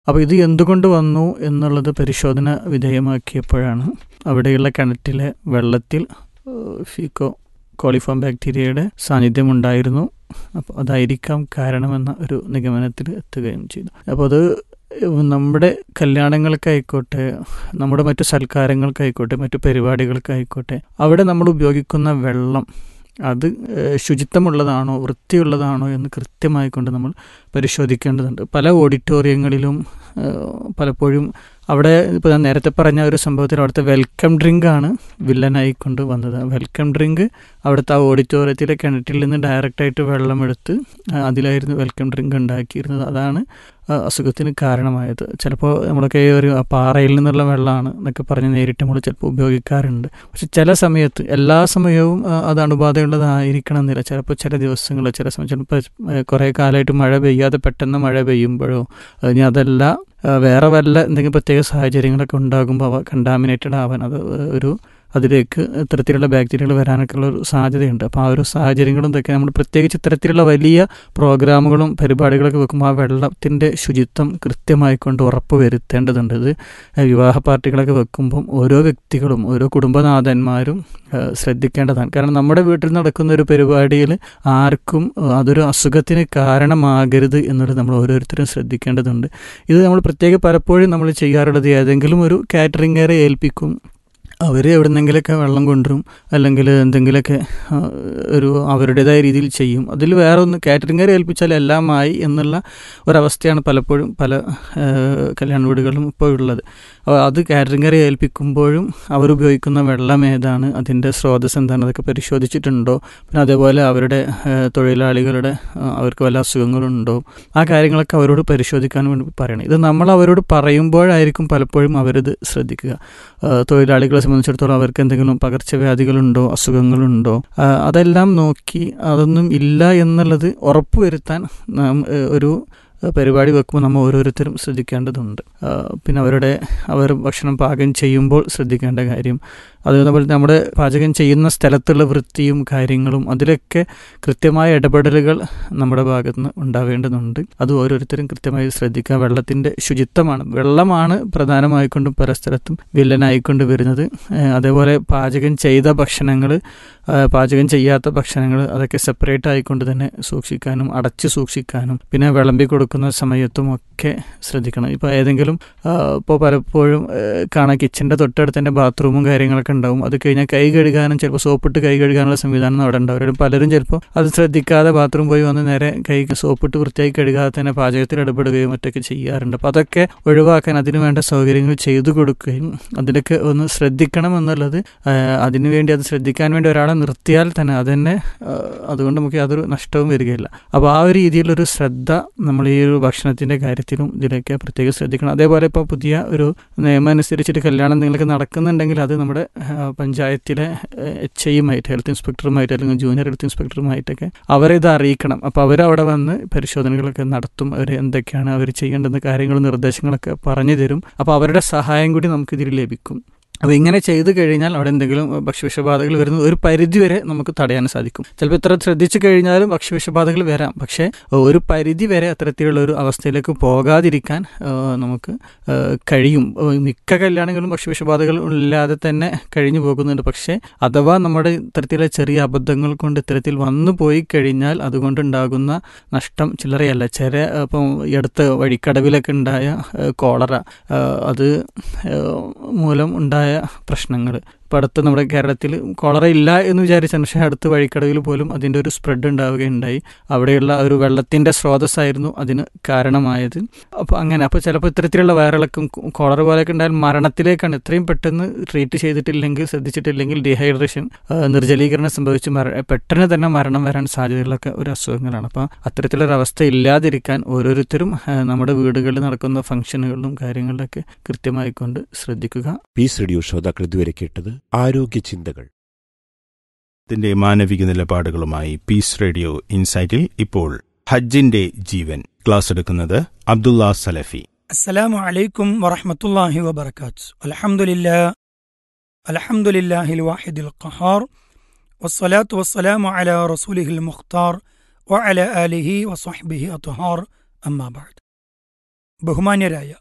അപ്പോൾ ഇത് എന്തുകൊണ്ട് വന്നു എന്നുള്ളത് പരിശോധന വിധേയമാക്കിയപ്പോഴാണ് അവിടെയുള്ള കിണറ്റിലെ വെള്ളത്തിൽ ഫീക്കോ കോളിഫോം ബാക്ടീരിയയുടെ സാന്നിധ്യമുണ്ടായിരുന്നു. അപ്പോൾ അതായിരിക്കാം കാരണമെന്ന ഒരു നിഗമനത്തിൽ എത്തുകയും ചെയ്തു. അപ്പോൾ അത് നമ്മുടെ കല്യാണങ്ങൾക്കായിക്കോട്ടെ, നമ്മുടെ മറ്റു സൽക്കാരങ്ങൾക്കായിക്കോട്ടെ, മറ്റു പരിപാടികൾക്കായിക്കോട്ടെ, അവിടെ നമ്മൾ ഉപയോഗിക്കുന്ന വെള്ളം അത് ശുചിത്വമുള്ളതാണോ വൃത്തിയുള്ളതാണോ എന്ന് കൃത്യമായിക്കൊണ്ട് നമ്മൾ പരിശോധിക്കേണ്ടതുണ്ട്. പല ഓഡിറ്റോറിയങ്ങളിലും പലപ്പോഴും അവിടെ ഇപ്പോൾ ഞാൻ നേരത്തെ പറഞ്ഞ ഒരു സംഭവത്തിൽ അവിടുത്തെ വെൽക്കം ഡ്രിങ്കാണ് വില്ലനായിക്കൊണ്ട് വന്നത്. വെൽക്കം ഡ്രിങ്ക് അവിടുത്തെ ആ ഓഡിറ്റോറിയത്തിലെ കിണറ്റിൽ നിന്ന് ഡയറക്റ്റായിട്ട് വെള്ളമെടുത്ത് അതിലായിരുന്നു വെൽക്കം ഡ്രിങ്ക് ഉണ്ടാക്കിയിരുന്നത്. അതാണ് അസുഖത്തിന് കാരണമായത്. ചിലപ്പോൾ നമ്മളൊക്കെ ഒരു പാറയിൽ നിന്നുള്ള വെള്ളമാണ് എന്നൊക്കെ പറഞ്ഞ് നേരിട്ട് നമ്മൾ ചിലപ്പോൾ ഉപയോഗിക്കാറുണ്ട്. പക്ഷെ ചില സമയത്ത് എല്ലാ സമയവും അത് അണുബാധയുള്ളതായിരിക്കണം എന്നില്ല. ചിലപ്പോൾ ചില ദിവസങ്ങൾ, ചില സമയം, ചിലപ്പോൾ കുറേ കാലമായിട്ട് മഴ പെയ്യാതെ പെട്ടെന്ന് മഴ പെയ്യുമ്പോഴോ, ഇനി അതല്ല വേറെ വല്ല എന്തെങ്കിലും പ്രത്യേക സാഹചര്യങ്ങളൊക്കെ ഉണ്ടാകുമ്പോൾ അവ കണ്ടാമിനേറ്റഡ് ആവാൻ, അത് അതിലേക്ക് ഇത്തരത്തിലുള്ള ബാക്ടീരിയകൾ വരാനൊക്കെ ഉള്ള ഒരു സാധ്യതയുണ്ട്. അപ്പോൾ ആ ഒരു സാഹചര്യങ്ങളും ഇതൊക്കെ നമ്മൾ പ്രത്യേകിച്ച് ഇത്തരത്തിലുള്ള വലിയ പ്രോഗ്രാമുകളും പരിപാടികളൊക്കെ വെക്കുമ്പോൾ ആ വെള്ളത്തിൻ്റെ ശുചിത്വം കൃത്യമായിക്കൊണ്ട് ഉറപ്പ് വരുത്തേണ്ടതുണ്ട്. ഇത് വിവാഹ പാർട്ടികളൊക്കെ വെക്കുമ്പം ഓരോ വ്യക്തികളും ഓരോ കുടുംബനാഥന്മാരും ശ്രദ്ധിക്കേണ്ടതാണ്. കാരണം നമ്മുടെ വീട്ടിൽ നടക്കുന്ന ഒരു പരിപാടിയിൽ ആർക്കും അതൊരു അസുഖത്തിന് കാരണമാകരുത് എന്നുള്ളത് നമ്മൾ ഓരോരുത്തരും ശ്രദ്ധിക്കേണ്ടതുണ്ട്. ഇത് നമ്മൾ പലപ്പോഴും നമ്മൾ ചെയ്യാറുള്ളത് ഏതെങ്കിലും ഒരു കാറ്ററിംഗറെ ഏൽപ്പിക്കും. അവർ എവിടെന്നെങ്കിലൊക്കെ വെള്ളം കൊണ്ടുവരും, അല്ലെങ്കിൽ എന്തെങ്കിലുമൊക്കെ ഒരു അവരുടേതായ രീതിയിൽ ചെയ്യും. അതിൽ വേറെ ഒന്ന് കാറ്ററിംഗറെ ഏൽപ്പിച്ചാൽ എല്ലാമായി എന്നുള്ള ഒരവസ്ഥയാണ് പലപ്പോഴും പല കല്യാണ വീടുകളിലും ഇപ്പോൾ ഉള്ളത്. അത് കാറ്ററിംഗറെ ഏൽപ്പിക്കുമ്പോഴും അവരുപയോഗിക്കുന്ന വെള്ളം ഏതാണ്, അതിൻ്റെ സ്രോതസ് എന്താണ്, അതൊക്കെ പരിശോധിച്ചിട്ടുണ്ടോ, പിന്നെ അതേപോലെ അവരുടെ തൊഴിലാളികളുടെ അവർക്ക് വല്ല അസുഖങ്ങളുണ്ടോ, ആ കാര്യങ്ങളൊക്കെ അവരോട് പരിശോധിക്കാൻ വേണ്ടി പറയണം. ഇത് നമ്മൾ അവരോട് പറയുമ്പോഴായിരിക്കും പലപ്പോഴും അവരിത് ശ്രദ്ധിക്കുക. തൊഴിലാളികളെ സംബന്ധിച്ചിടത്തോളം അവർക്ക് എന്തെങ്കിലും പകർച്ചവ്യാധികളുണ്ടോ, അസുഖങ്ങളുണ്ടോ, അതെല്ലാം നോക്കി അതൊന്നും ഇല്ല എന്നുള്ളത് ഉറപ്പുവരുത്താൻ ഒരു പരിപാടി വെക്കുമ്പോൾ നമ്മൾ ഓരോരുത്തരും ശ്രദ്ധിക്കേണ്ടതുണ്ട്. പിന്നെ അവർ ഭക്ഷണം പാകം ചെയ്യുമ്പോൾ ശ്രദ്ധിക്കേണ്ട കാര്യം, അതുപോലെ നമ്മുടെ പാചകം ചെയ്യുന്ന സ്ഥലത്തുള്ള വൃത്തിയും കാര്യങ്ങളും അതിലൊക്കെ കൃത്യമായ ഇടപെടലുകൾ നമ്മുടെ ഭാഗത്ത് നിന്ന് ഉണ്ടാവേണ്ടതുണ്ട്. അത് ഓരോരുത്തരും കൃത്യമായി ശ്രദ്ധിക്കുക. വെള്ളത്തിൻ്റെ വെള്ളമാണ് പ്രധാനമായിക്കൊണ്ടും പല സ്ഥലത്തും വില്ലനായിക്കൊണ്ട് വരുന്നത്. അതേപോലെ പാചകം ചെയ്ത ഭക്ഷണങ്ങൾ, പാചകം ചെയ്യാത്ത ഭക്ഷണങ്ങൾ, അതൊക്കെ സെപ്പറേറ്റ് ആയിക്കൊണ്ട് തന്നെ സൂക്ഷിക്കാനും അടച്ചു സൂക്ഷിക്കാനും പിന്നെ വിളമ്പി കൊടുക്കുന്ന സമയത്തും ഒക്കെ ശ്രദ്ധിക്കണം. ഇപ്പോൾ ഏതെങ്കിലും ഇപ്പോൾ പലപ്പോഴും കാണാൻ കിച്ചൻ്റെ തൊട്ടടുത്ത് തന്നെ ബാത്റൂമും കാര്യങ്ങളൊക്കെ ഉണ്ടാവും. അത് കഴിഞ്ഞാൽ കൈ കഴുകാനും ചിലപ്പോൾ സോപ്പിട്ട് കൈ കഴുകാനുള്ള സംവിധാനം അവിടെ ഉണ്ടാവും. പലരും ചിലപ്പോൾ അത് ശ്രദ്ധിക്കാതെ ബാത്റൂം പോയി വന്ന് നേരെ കൈ സോപ്പിട്ട് വൃത്തിയായി കഴുകാതെ തന്നെ പാചകത്തിൽ ഇടപെടുകയും മറ്റൊക്കെ ചെയ്യാറുണ്ട്. അപ്പോൾ അതൊക്കെ ഒഴിവാക്കാൻ അതിനു വേണ്ട സൗകര്യങ്ങൾ ചെയ്തു കൊടുക്കുകയും അതിലൊക്കെ ഒന്ന് ശ്രദ്ധിക്കണം എന്നുള്ളത്, അതിനുവേണ്ടി അത് ശ്രദ്ധിക്കാൻ വേണ്ടി ഒരാളെ നിർത്തിയാൽ തന്നെ അതന്നെ അതുകൊണ്ട് നമുക്ക് യാതൊരു നഷ്ടവും വരികയില്ല. അപ്പോൾ ആ ഒരു രീതിയിലൊരു ശ്രദ്ധ നമ്മൾ ഈ ഒരു ഭക്ഷണത്തിൻ്റെ കാര്യത്തിലും ഇതിലൊക്കെ പ്രത്യേകം ശ്രദ്ധിക്കണം. അതേപോലെ ഇപ്പോൾ പുതിയ ഒരു നിയമം അനുസരിച്ചിട്ട് കല്യാണം എന്തെങ്കിലുമൊക്കെ നടക്കുന്നുണ്ടെങ്കിൽ അത് നമ്മുടെ പഞ്ചായത്തിലെ HIയുമായിട്ട്, ഹെൽത്ത് ഇൻസ്പെക്ടറുമായിട്ട് അല്ലെങ്കിൽ ജൂനിയർ ഹെൽത്ത് ഇൻസ്പെക്ടറുമായിട്ടൊക്കെ അവരിത് അറിയിക്കണം. അപ്പോൾ അവരവിടെ വന്ന് പരിശോധനകളൊക്കെ നടത്തും. അവർ എന്തൊക്കെയാണ് അവർ ചെയ്യേണ്ടുന്ന കാര്യങ്ങളും നിർദ്ദേശങ്ങളൊക്കെ പറഞ്ഞു തരും. അപ്പോൾ അവരുടെ സഹായം കൂടി നമുക്കിതിൽ ലഭിക്കും. അപ്പോൾ ഇങ്ങനെ ചെയ്തു കഴിഞ്ഞാൽ അവിടെ എന്തെങ്കിലും ഭക്ഷ്യവിഷബാധകൾ വരുന്നത് ഒരു പരിധിവരെ നമുക്ക് തടയാൻ സാധിക്കും. ചിലപ്പോൾ ഇത്ര ശ്രദ്ധിച്ചു കഴിഞ്ഞാലും ഭക്ഷ്യവിഷബാധകൾ വരാം. പക്ഷേ ഒരു പരിധി വരെ അത്തരത്തിലുള്ള ഒരു അവസ്ഥയിലേക്ക് പോകാതിരിക്കാൻ നമുക്ക് കഴിയും. മിക്ക കല്യാണങ്ങളും ഭക്ഷ്യവിഷബാധകൾ ഇല്ലാതെ തന്നെ കഴിഞ്ഞു പോകുന്നുണ്ട്. പക്ഷേ അഥവാ നമ്മുടെ ഇത്തരത്തിലുള്ള ചെറിയ അബദ്ധങ്ങൾ കൊണ്ട് ഇത്തരത്തിൽ വന്നു പോയി കഴിഞ്ഞാൽ അതുകൊണ്ടുണ്ടാകുന്ന നഷ്ടം ചില്ലറയല്ല. ഇപ്പം ഈ അടുത്ത വഴിക്കടവിലൊക്കെ ഉണ്ടായ കോളറ, അത് മൂലം ഉണ്ടായ പ്രശ്നങ്ങൾ, ഇപ്പോൾ അടുത്ത് നമ്മുടെ കേരളത്തിൽ കോളറ ഇല്ല എന്ന് വിചാരിച്ചാണ്, പക്ഷേ അടുത്ത് വഴിക്കടവിൽ പോലും അതിൻ്റെ ഒരു സ്പ്രെഡ് ഉണ്ടാവുകയുണ്ടായി. അവിടെയുള്ള ഒരു വെള്ളത്തിൻ്റെ സ്രോതസ്സായിരുന്നു അതിന് കാരണമായത്. അപ്പോൾ ചിലപ്പോൾ ഇത്തരത്തിലുള്ള വയറിളക്കം, കോളറ പോലെയൊക്കെ ഉണ്ടായാൽ മരണത്തിലേക്കാണ്. എത്രയും പെട്ടെന്ന് ട്രീറ്റ് ചെയ്തിട്ടില്ലെങ്കിൽ, ശ്രദ്ധിച്ചിട്ടില്ലെങ്കിൽ ഡീഹൈഡ്രേഷൻ, നിർജ്ജലീകരണം സംഭവിച്ച് പെട്ടെന്ന് തന്നെ മരണം വരാൻ സാധ്യതയുള്ളൊക്കെ ഒരു അസുഖങ്ങളാണ്. അപ്പോൾ അത്തരത്തിലൊരവസ്ഥ ഇല്ലാതിരിക്കാൻ ഓരോരുത്തരും നമ്മുടെ വീടുകളിൽ നടക്കുന്ന ഫംഗ്ഷനുകളിലും കാര്യങ്ങളിലൊക്കെ കൃത്യമായിക്കൊണ്ട് ശ്രദ്ധിക്കുക. പീസ് റേഡിയോ ശ്രോതാക്കൾ ഇതുവരെ കേട്ടത് ആരോഗ്യ ചിന്തകൾ. ത്തിന്റെ മാനവിക നിലപാടുകളുമായി പീസ് റേഡിയോ ഇൻസൈറ്റിൽ ഇപ്പോൾ ഹജ്ജിന്റെ ജീവൻ ക്ലാസ് എടുക്കുന്നത് അബ്ദുള്ള സലഫി. അസ്സലാമു അലൈക്കും വറഹ്മത്തുള്ളാഹി വബറകാതുഹു. അൽഹംദുലില്ലാഹിൽ വാഹിദിൽ ഖഹാർ വസ്സലാത്തു വസ്സലാമു അലാ റസൂലിഹിൽ മുഖ്താർ വഅലാ ആലിഹി വസ്വഹ്ബിഹി അത്ഹാർ. അമ്മാ ബഅദ്. ബഹുമാന്യരായ